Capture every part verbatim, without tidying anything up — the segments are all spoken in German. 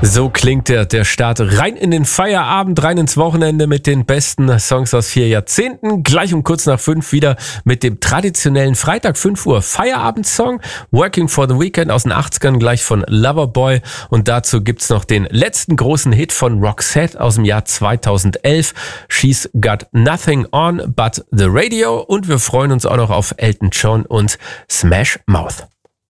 So klingt der, der Start rein in den Feierabend, rein ins Wochenende mit den besten Songs aus vier Jahrzehnten. Gleich um kurz nach fünf wieder mit dem traditionellen Freitag fünf Uhr Feierabendsong Working for the Weekend aus den achtzigern, gleich von Loverboy. Und dazu gibt's noch den letzten großen Hit von Roxette aus dem Jahr zweitausendelf. She's Got Nothing On But the Radio. Und wir freuen uns auch noch auf Elton John und Smash Mouth.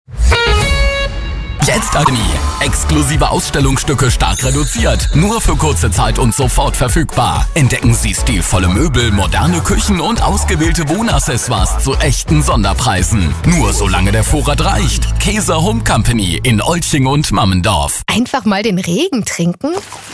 Jetzt Agni. Exklusive Ausstellungsstücke stark reduziert. Nur für kurze Zeit und sofort verfügbar. Entdecken Sie stilvolle Möbel, moderne Küchen und ausgewählte Wohnaccessoires zu echten Sonderpreisen. Nur solange der Vorrat reicht. Käser Home Company in Olching und Mammendorf. Einfach mal den Regen trinken?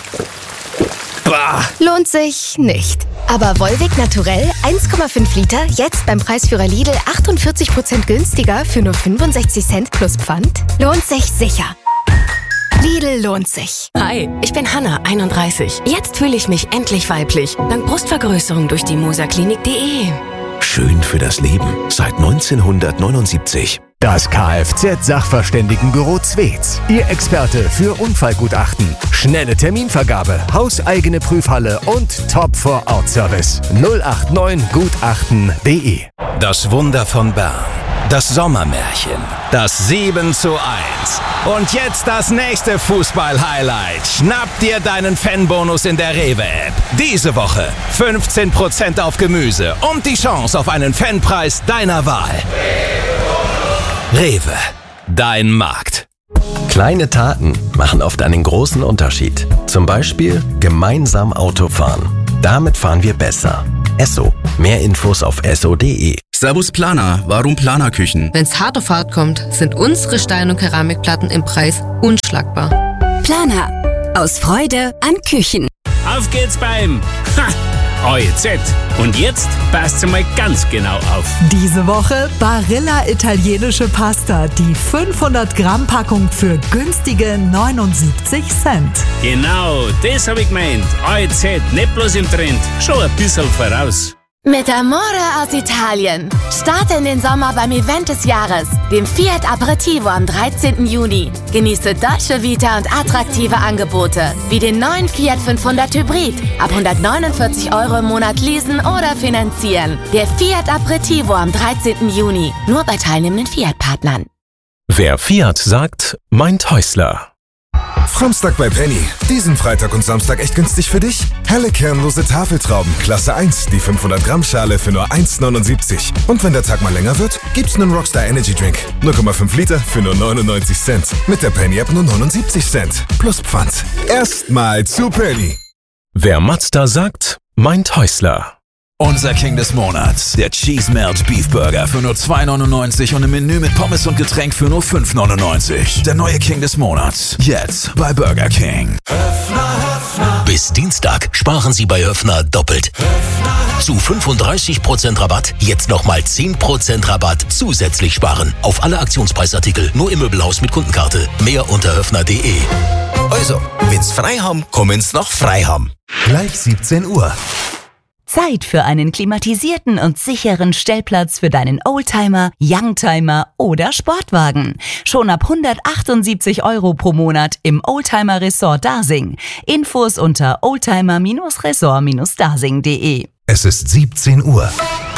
Bah. Lohnt sich nicht. Aber Volvic Naturell eins Komma fünf Liter, jetzt beim Preisführer Lidl achtundvierzig Prozent günstiger für nur fünfundsechzig Cent plus Pfand? Lohnt sich sicher. Lidl lohnt sich. Hi, ich bin Hanna, einunddreißig. Jetzt fühle ich mich endlich weiblich. Dank Brustvergrößerung durch die moserklinik punkt de. Schön für das Leben. Seit neunzehnhundertneunundsiebzig. Das Kfz-Sachverständigenbüro Zwetz. Ihr Experte für Unfallgutachten. Schnelle Terminvergabe, hauseigene Prüfhalle und Top-Vor-Ort-Service. null acht neun gutachten punkt de. Das Wunder von Bern. Das Sommermärchen. Das sieben zu eins. Und jetzt das nächste Fußball-Highlight. Schnapp dir deinen Fanbonus in der Rewe-App. Diese Woche fünfzehn Prozent auf Gemüse und die Chance auf einen Fanpreis deiner Wahl. Rewe, dein Markt. Kleine Taten machen oft einen großen Unterschied. Zum Beispiel gemeinsam Auto fahren. Damit fahren wir besser. Esso. Mehr Infos auf esso punkt de. Servus Planer, warum Planerküchen? Wenn's hart auf hart kommt, sind unsere Stein- und Keramikplatten im Preis unschlagbar. Planer. Aus Freude an Küchen. Auf geht's beim ha, O E Z. Und jetzt passt mal ganz genau auf. Diese Woche Barilla italienische Pasta. Die fünfhundert Gramm Packung für günstige neunundsiebzig Cent. Genau, das habe ich gemeint. O E Z, nicht bloß im Trend, schon ein bisschen voraus. Mit Amore aus Italien. Starte in den Sommer beim Event des Jahres, dem Fiat Aperitivo am dreizehnten Juni. Genieße Dolce Vita und attraktive Angebote, wie den neuen Fiat fünfhundert Hybrid. Ab hundertneunundvierzig Euro im Monat leasen oder finanzieren. Der Fiat Aperitivo am dreizehnten Juni. Nur bei teilnehmenden Fiat-Partnern. Wer Fiat sagt, meint Häusler. Framstag bei Penny. Diesen Freitag und Samstag echt günstig für dich? Helle kernlose Tafeltrauben, Klasse eins, die fünfhundert Gramm Schale für nur eins neunundsiebzig. Und wenn der Tag mal länger wird, gibt's einen Rockstar Energy Drink. null Komma fünf Liter für nur neunundneunzig Cent. Mit der Penny App nur neunundsiebzig Cent. Plus Pfand. Erstmal zu Penny. Wer Mazda sagt, meint Häusler. Unser King des Monats, der Cheese Melt Beef Burger für nur zwei neunundneunzig und im Menü mit Pommes und Getränk für nur fünf neunundneunzig. Der neue King des Monats, jetzt bei Burger King. Höfner, Höfner. Bis Dienstag sparen Sie bei Höfner doppelt. Höfner. Zu fünfunddreißig Prozent Rabatt, jetzt nochmal zehn Prozent Rabatt zusätzlich sparen. Auf alle Aktionspreisartikel, nur im Möbelhaus mit Kundenkarte. Mehr unter höfner punkt de. Also, wenn's frei haben, kommen's noch frei haben. Gleich siebzehn Uhr. Zeit für einen klimatisierten und sicheren Stellplatz für deinen Oldtimer, Youngtimer oder Sportwagen. Schon ab hundertachtundsiebzig Euro pro Monat im Oldtimer Resort Dasing. Infos unter oldtimer Resort dasing punkt de. Es ist siebzehn Uhr.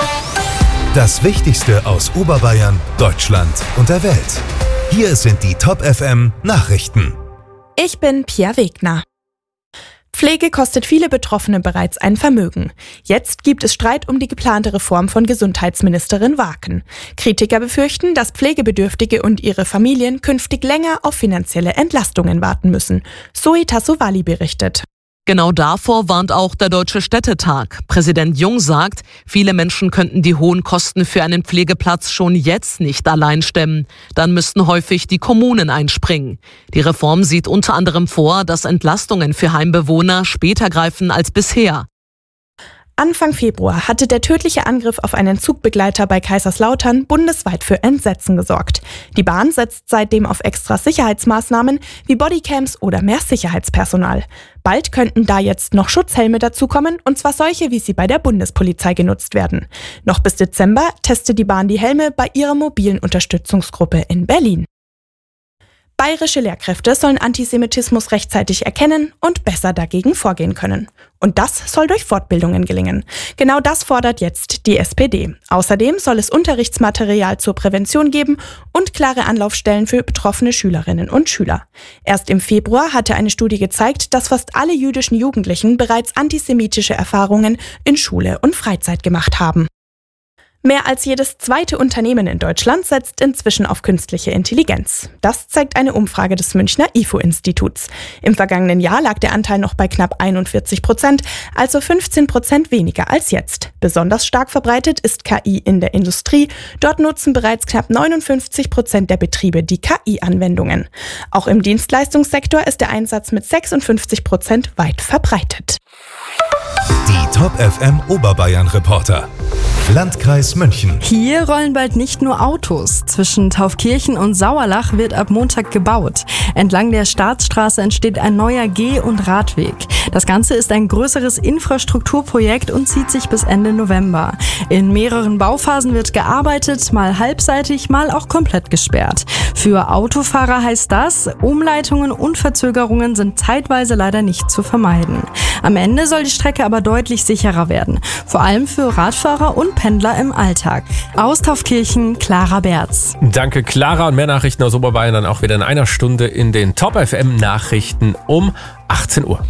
Das Wichtigste aus Oberbayern, Deutschland und der Welt. Hier sind die Top F M Nachrichten. Ich bin Pia Wegner. Pflege kostet viele Betroffene bereits ein Vermögen. Jetzt gibt es Streit um die geplante Reform von Gesundheitsministerin Waken. Kritiker befürchten, dass Pflegebedürftige und ihre Familien künftig länger auf finanzielle Entlastungen warten müssen. Zoe Tassovali berichtet. Genau davor warnt auch der Deutsche Städtetag. Präsident Jung sagt, viele Menschen könnten die hohen Kosten für einen Pflegeplatz schon jetzt nicht allein stemmen. Dann müssten häufig die Kommunen einspringen. Die Reform sieht unter anderem vor, dass Entlastungen für Heimbewohner später greifen als bisher. Anfang Februar hatte der tödliche Angriff auf einen Zugbegleiter bei Kaiserslautern bundesweit für Entsetzen gesorgt. Die Bahn setzt seitdem auf extra Sicherheitsmaßnahmen wie Bodycams oder mehr Sicherheitspersonal. Bald könnten da jetzt noch Schutzhelme dazukommen, und zwar solche, wie sie bei der Bundespolizei genutzt werden. Noch bis Dezember testet die Bahn die Helme bei ihrer mobilen Unterstützungsgruppe in Berlin. Bayerische Lehrkräfte sollen Antisemitismus rechtzeitig erkennen und besser dagegen vorgehen können. Und das soll durch Fortbildungen gelingen. Genau das fordert jetzt die S P D. Außerdem soll es Unterrichtsmaterial zur Prävention geben und klare Anlaufstellen für betroffene Schülerinnen und Schüler. Erst im Februar hatte eine Studie gezeigt, dass fast alle jüdischen Jugendlichen bereits antisemitische Erfahrungen in Schule und Freizeit gemacht haben. Mehr als jedes zweite Unternehmen in Deutschland setzt inzwischen auf künstliche Intelligenz. Das zeigt eine Umfrage des Münchner I F O-Instituts. Im vergangenen Jahr lag der Anteil noch bei knapp einundvierzig Prozent, also fünfzehn Prozent weniger als jetzt. Besonders stark verbreitet ist K I in der Industrie. Dort nutzen bereits knapp neunundfünfzig Prozent der Betriebe die K I-Anwendungen. Auch im Dienstleistungssektor ist der Einsatz mit sechsundfünfzig Prozent weit verbreitet. Die Top F M Oberbayern Reporter. Landkreis München. Hier rollen bald nicht nur Autos. Zwischen Taufkirchen und Sauerlach wird ab Montag gebaut. Entlang der Staatsstraße entsteht ein neuer Geh- und Radweg. Das Ganze ist ein größeres Infrastrukturprojekt und zieht sich bis Ende November. In mehreren Bauphasen wird gearbeitet, mal halbseitig, mal auch komplett gesperrt. Für Autofahrer heißt das, Umleitungen und Verzögerungen sind zeitweise leider nicht zu vermeiden. Am Ende soll die Strecke aber deutlich sicherer werden. Vor allem für Radfahrer und Pendler im Alltag. Aus Taufkirchen, Clara Berz. Danke, Clara. Und mehr Nachrichten aus Oberbayern dann auch wieder in einer Stunde in den Top F M Nachrichten um achtzehn Uhr.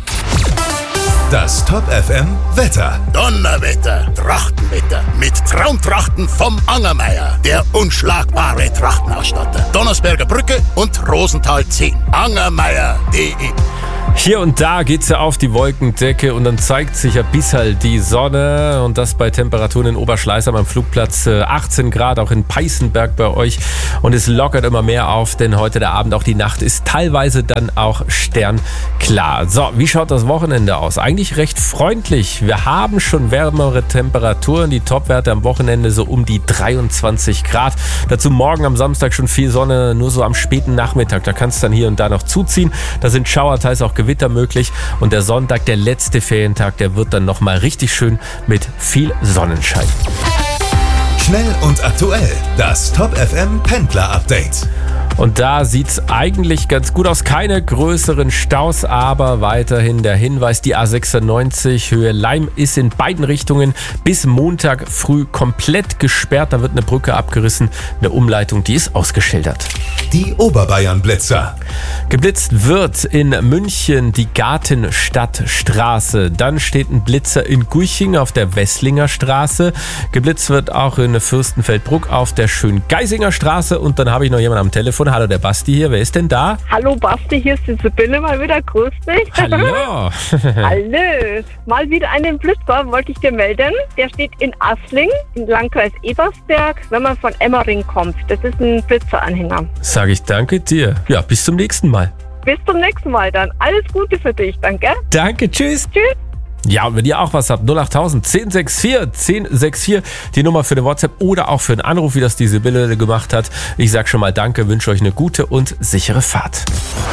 Das Top F M Wetter. Donnerwetter, Trachtenwetter mit Traumtrachten vom Angermeier, der unschlagbare Trachtenausstatter. Donnersberger Brücke und Rosenthal zehn. Angermeier punkt de. Hier und da geht's ja auf die Wolkendecke und dann zeigt sich ja bis halt die Sonne und das bei Temperaturen in Oberschleißheim am Flugplatz achtzehn Grad, auch in Peißenberg bei euch und es lockert immer mehr auf, denn heute der Abend, auch die Nacht ist teilweise dann auch sternklar. So, wie schaut das Wochenende aus? Eigentlich recht freundlich. Wir haben schon wärmere Temperaturen, die Topwerte am Wochenende so um die dreiundzwanzig Grad. Dazu morgen am Samstag schon viel Sonne, nur so am späten Nachmittag, da kann es dann hier und da noch zuziehen. Da sind Schauer, teils auch Gewitter möglich und der Sonntag, der letzte Ferientag, der wird dann nochmal richtig schön mit viel Sonnenschein. Schnell und aktuell, das Top F M Pendler Update. Und da sieht's eigentlich ganz gut aus. Keine größeren Staus, aber weiterhin der Hinweis, die A sechsundneunzig Höhe Leim ist in beiden Richtungen bis Montag früh komplett gesperrt. Da wird eine Brücke abgerissen, eine Umleitung, die ist ausgeschildert. Die Oberbayern Blitzer. Geblitzt wird in München die Gartenstadtstraße. Dann steht ein Blitzer in Guiching auf der Wesslinger Straße. Geblitzt wird auch in Fürstenfeldbruck auf der Schöngeisinger Straße. Und dann habe ich noch jemanden am Telefon. Hallo, der Basti hier. Wer ist denn da? Hallo Basti, hier ist die Sibylle mal wieder. Grüß dich. Hallo. Hallo. Mal wieder einen Blitzer wollte ich dir melden. Der steht in Assling, im Landkreis Ebersberg, wenn man von Emmering kommt. Das ist ein Blitzeranhänger. Sag ich danke dir. Ja, bis zum nächsten Mal. Bis zum nächsten Mal dann. Alles Gute für dich, danke. Danke, tschüss. Tschüss. Ja, und wenn ihr auch was habt, null acht tausend, zehn sechs vier, zehn sechs vier, die Nummer für den WhatsApp oder auch für einen Anruf, wie das die Sibylle gemacht hat. Ich sag schon mal danke, wünsche euch eine gute und sichere Fahrt.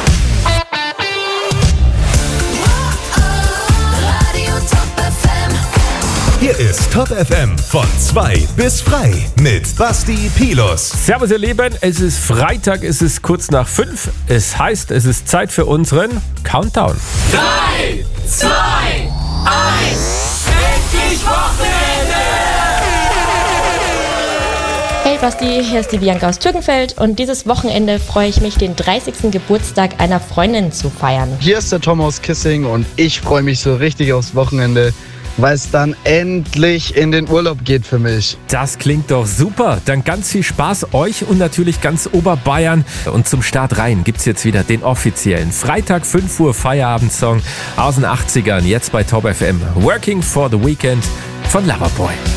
Hier ist Top F M von zwei bis frei mit Basti Pilus. Servus ihr Lieben, es ist Freitag, es ist kurz nach fünf. Es heißt, es ist Zeit für unseren Countdown. drei, zwei, eins, endlich Wochenende! Hey Basti, hier ist die Bianca aus Türkenfeld und dieses Wochenende freue ich mich, den dreißigsten Geburtstag einer Freundin zu feiern. Hier ist der Tom aus Kissing und ich freue mich so richtig aufs Wochenende, weil es dann endlich in den Urlaub geht für mich. Das klingt doch super. Dann ganz viel Spaß euch und natürlich ganz Oberbayern. Und zum Start rein gibt's jetzt wieder den offiziellen Freitag fünf Uhr Feierabendsong aus den achtzigern. Jetzt bei Top F M. Working for the Weekend von Loverboy.